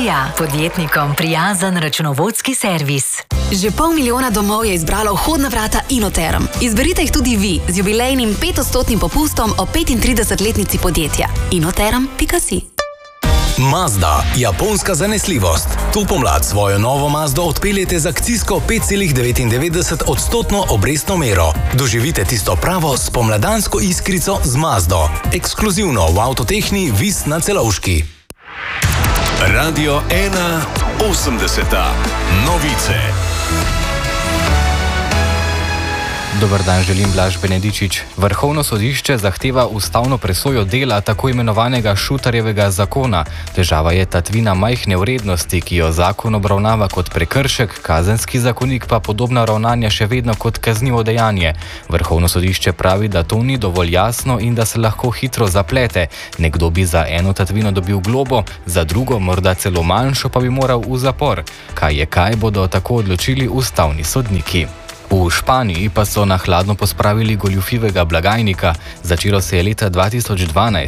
Via, podjetnikom prijazen računovodski servis. Že 500 000 domov je izbralo vhodna vrata Inoterm. Izberite jih tudi vi z jubilejnim 5% popustom o 35-letnici podjetja. Inoterm.si. Mazda, japonska zanesljivost. To pomlad svojo novo Mazdo odpeljete z akcijsko 5,99% obrestno mero. Doživite tisto pravo spomladansko iskrico z Mazdo. Ekskluzivno v Avtotehni Vis na Celovški. Radio 1.80. Novice. Dober dan, želim Blaž Benedičič. Vrhovno sodišče zahteva ustavno presojo dela tako imenovanega Šutarjevega zakona. Težava je tatvina majhne vrednosti, ki jo zakon obravnava kot prekršek, kazenski zakonik pa podobna ravnanja še vedno kot kaznivo dejanje. Vrhovno sodišče pravi, da to ni dovolj jasno in da se lahko hitro zaplete. Nekdo bi za eno tatvino dobil globo, za drugo morda celo manjšo pa bi moral v zapor. Kaj bodo tako odločili ustavni sodniki. V Španiji pa so na hladno pospravili goljufivega blagajnika. Začelo se je leta 2012,